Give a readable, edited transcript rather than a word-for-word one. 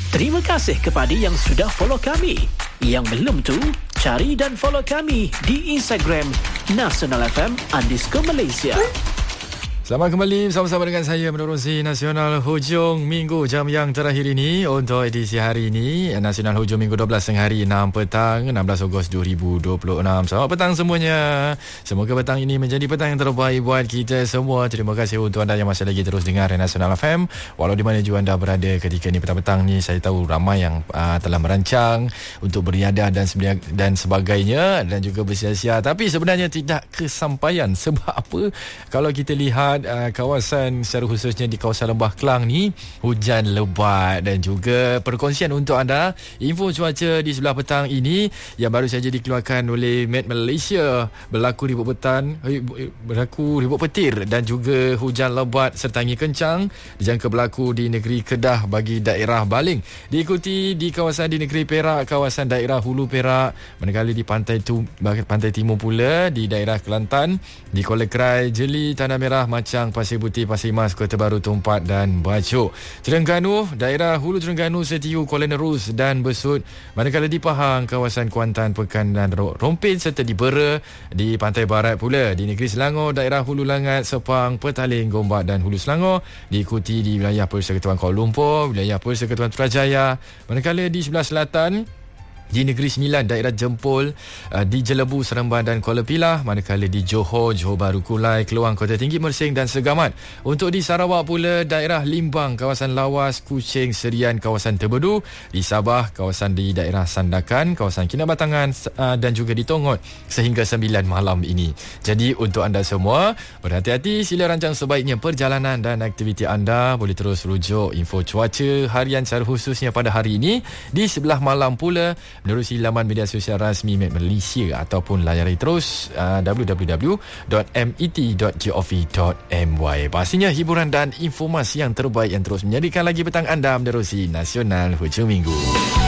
Terima kasih kepada yang sudah follow kami. Yang belum tu, cari dan follow kami di Instagram nasionalfm_Malaysia. Selamat kembali bersama-sama dengan saya menerusi Nasional Hujung Minggu jam yang terakhir ini. Untuk edisi hari ini, Nasional Hujung Minggu 12 tengah hari 6 petang 16 Ogos 2026. Selamat petang semuanya. Semoga petang ini menjadi petang yang terbaik buat kita semua. Terima kasih untuk anda yang masih lagi terus dengar Nasional FM. Walau di mana juga anda berada ketika ini petang-petang ni, saya tahu ramai yang telah merancang untuk beriadah dan sebagainya dan juga bersiar-siar. Tapi sebenarnya tidak kesampaian. Sebab apa? Kalau kita lihat kawasan secara khususnya di kawasan Lembah Kelang ni, hujan lebat dan juga perkongsian untuk anda info cuaca di sebelah petang ini yang baru saja dikeluarkan oleh Met Malaysia. Berlaku ribut petir dan juga hujan lebat serta angin kencang dijangka berlaku di negeri Kedah bagi daerah Baling. Diikuti di kawasan di negeri Perak, kawasan daerah Hulu Perak, manakala di pantai timur pula di daerah Kelantan, di Kuala Krai, Jeli, Tanah Merah, Macang, Pasir Putih, Pasir Mas, Kota Baru, Tumpat dan Bachok. Terengganu, daerah Hulu Terengganu, Setiu, Kuala Nerus dan Besut. Manakala di Pahang, kawasan Kuantan, Pekan dan Rompin serta di Bera, di pantai barat pula. Di negeri Selangor, daerah Hulu Langat, Sepang, Petaling, Gombak dan Hulu Selangor. Diikuti di wilayah Persekutuan Kuala Lumpur, wilayah Persekutuan Putrajaya. Manakala di sebelah selatan, di Negeri Sembilan, daerah Jempol, di Jelebu, Seremban dan Kuala Pilah. Manakala di Johor, Johor Bahru, Kulai, Keluang, Kota Tinggi, Mersing dan Segamat. Untuk di Sarawak pula, daerah Limbang, kawasan Lawas, Kuching, Serian, kawasan Terbedu. Di Sabah, kawasan di daerah Sandakan, kawasan Kinabatangan dan juga di Tongot sehingga 9 malam ini. Jadi untuk anda semua, berhati-hati, sila rancang sebaiknya perjalanan dan aktiviti anda. Boleh terus rujuk info cuaca harian secara khususnya pada hari ini di sebelah malam pula menerusi laman media sosial rasmi Met Malaysia ataupun layari terus www.met.gov.my. Pastinya hiburan dan informasi yang terbaik yang terus menjadikan lagi petang anda menerusi Nasional Hujung Minggu.